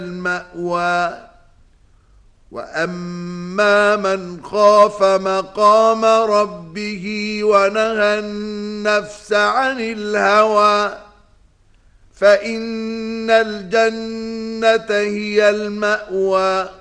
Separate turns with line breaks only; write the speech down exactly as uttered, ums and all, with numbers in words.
المأوى وأما من خاف مقام ربه ونهى النفس عن الهوى فإن الجنة هي المأوى.